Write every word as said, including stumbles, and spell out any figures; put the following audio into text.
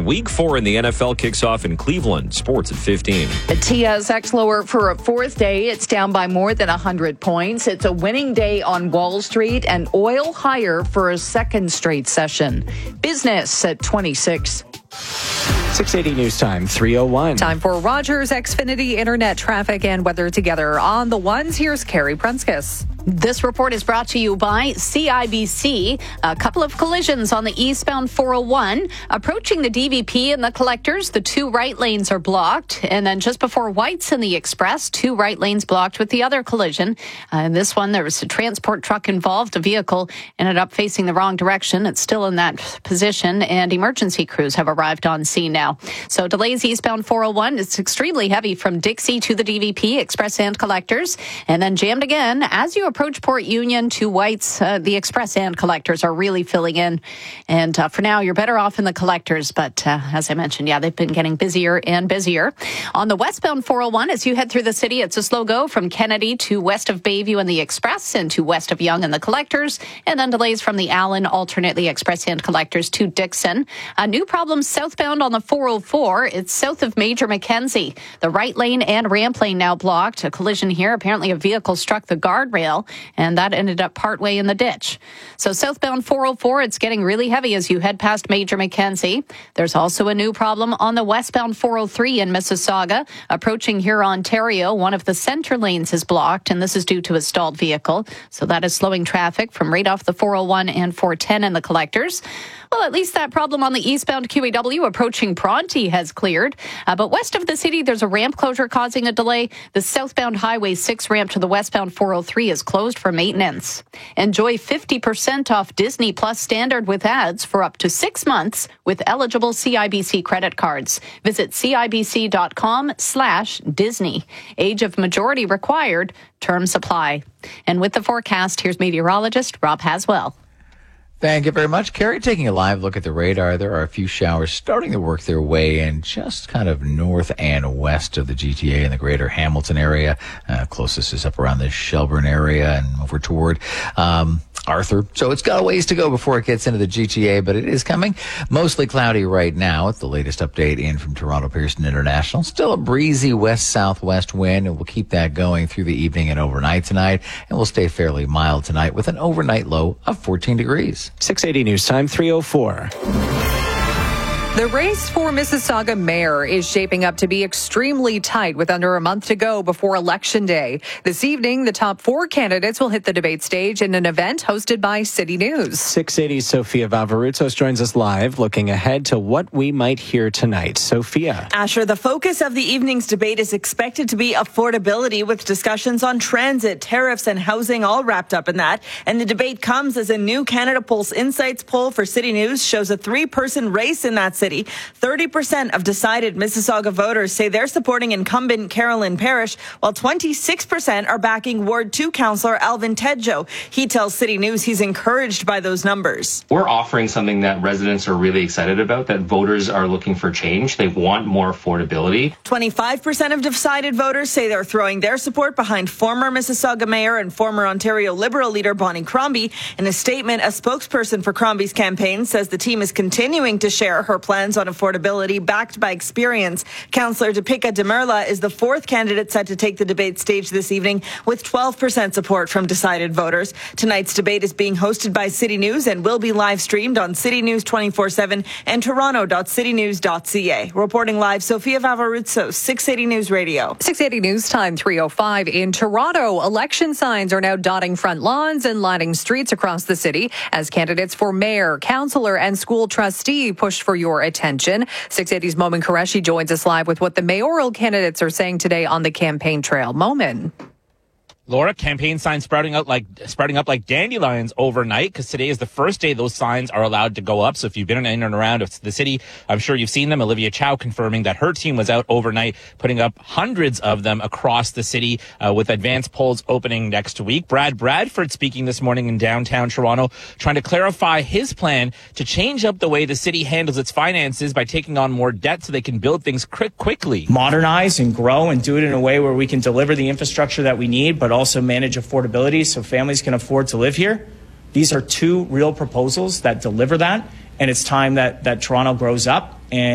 Week four in the N F L kicks off in Cleveland. Sports at fifteen. The T S X lower for a fourth day. It's down by more than one hundred points. It's a winning day on Wall Street, and oil higher for a second straight session. Business at twenty-six. six eighty News Time, three oh one. Time for Rogers Xfinity Internet traffic and weather together. On the ones, here's Carrie Prunskis. This report is brought to you by C I B C. A couple of collisions on the eastbound four oh one. Approaching the D V P and the collectors, the two right lanes are blocked. And then just before White's in the Express, two right lanes blocked with the other collision. Uh, in this one, there was a transport truck involved. A vehicle ended up facing the wrong direction. It's still in that position, and emergency crews have arrived on scene now. So delays eastbound four oh one. It's extremely heavy from Dixie to the D V P, Express and collectors. And then jammed again as you approach Port Union to White's. Uh, the Express and collectors are really filling in. And uh, for now, you're better off in the collectors. But uh, as I mentioned, yeah, they've been getting busier and busier. On the westbound four oh one, as you head through the city, it's a slow go from Kennedy to west of Bayview and the Express, and to west of Yonge and the collectors. And then delays from the Allen, alternately Express and collectors to Dixon. A new problem southbound on the four oh four. It's south of Major Mackenzie. The right lane and ramp lane now blocked. A collision here. Apparently a vehicle struck the guardrail, and that ended up partway in the ditch. So southbound four oh four, it's getting really heavy as you head past Major Mackenzie. There's also a new problem on the westbound four oh three in Mississauga. Approaching here, Ontario, one of the center lanes is blocked, and this is due to a stalled vehicle. So that is slowing traffic from right off the four oh one and four ten in the collectors. Well, at least that problem on the eastbound Q E W approaching Bronte has cleared. Uh, but west of the city, there's a ramp closure causing a delay. The southbound Highway six ramp to the westbound four oh three is closed for maintenance. Enjoy fifty percent off Disney Plus Standard with ads for up to six months with eligible C I B C credit cards. Visit cibc.com slash Disney. Age of majority required. Terms apply. And with the forecast, here's meteorologist Rob Haswell. Thank you very much, Carrie. Taking a live look at the radar, there are a few showers starting to work their way in just kind of north and west of the G T A in the greater Hamilton area. Uh, closest is up around the Shelburne area and over toward um, Arthur. So it's got a ways to go before it gets into the G T A, but it is coming. Mostly cloudy right now. It's the latest update in from Toronto Pearson International. Still a breezy west-southwest wind, and we'll keep that going through the evening and overnight tonight, and we'll stay fairly mild tonight with an overnight low of fourteen degrees. six eighty News Time, three oh four. The race for Mississauga mayor is shaping up to be extremely tight with under a month to go before Election Day. This evening, the top four candidates will hit the debate stage in an event hosted by City News. six eighty Sophia Valvaroutos joins us live, looking ahead to what we might hear tonight. Sophia. Asher, the focus of the evening's debate is expected to be affordability, with discussions on transit, tariffs, and housing all wrapped up in that. And the debate comes as a new Canada Pulse Insights poll for City News shows a three-person race in that city. thirty percent of decided Mississauga voters say they're supporting incumbent Carolyn Parrish, while twenty-six percent are backing Ward two councillor Alvin Tedjo. He tells City News he's encouraged by those numbers. We're offering something that residents are really excited about, that voters are looking for change. They want more affordability. twenty-five percent of decided voters say they're throwing their support behind former Mississauga Mayor and former Ontario Liberal leader Bonnie Crombie. In a statement, a spokesperson for Crombie's campaign says the team is continuing to share her plans on affordability backed by experience. Councillor Deepika Demirla is the fourth candidate set to take the debate stage this evening with twelve percent support from decided voters. Tonight's debate is being hosted by City News and will be live streamed on City News twenty-four seven and toronto dot city news dot c a. Reporting live, Sophia Valvaroutos, six eighty News Radio. six eighty News Time, three oh five. In Toronto, election signs are now dotting front lawns and lining streets across the city as candidates for mayor, councillor, and school trustee push for your attention. six eighty's Momin Qureshi joins us live with what the mayoral candidates are saying today on the campaign trail. Momin. Laura, campaign signs sprouting out like sprouting up like dandelions overnight, because today is the first day those signs are allowed to go up. So if you've been in and around the city, I'm sure you've seen them. Olivia Chow confirming that her team was out overnight, putting up hundreds of them across the city, uh, with advanced polls opening next week. Brad Bradford speaking this morning in downtown Toronto, trying to clarify his plan to change up the way the city handles its finances by taking on more debt so they can build things quick, quickly. Modernize and grow and do it in a way where we can deliver the infrastructure that we need, but also manage affordability so families can afford to live here. These are two real proposals that deliver that, and it's time that, that Toronto grows up and